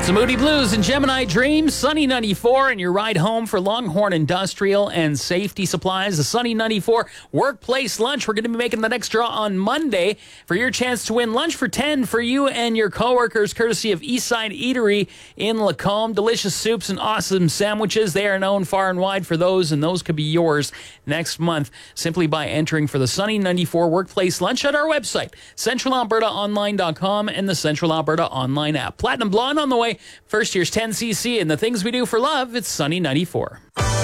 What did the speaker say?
Some Moody Blues and Gemini Dreams, Sunny 94, and your ride home for Longhorn Industrial and Safety Supplies. The Sunny 94 Workplace Lunch. We're going to be making the next draw on Monday for your chance to win lunch for 10 for you and your coworkers, courtesy of Eastside Eatery in Lacombe. Delicious soups and awesome sandwiches. They are known far and wide for those, and those could be yours next month simply by entering for the Sunny 94 Workplace Lunch at our website, centralalbertaonline.com and the Central Alberta Online app. Platinum Blonde on the way. First year's 10cc and the things we do for love. It's Sunny 94.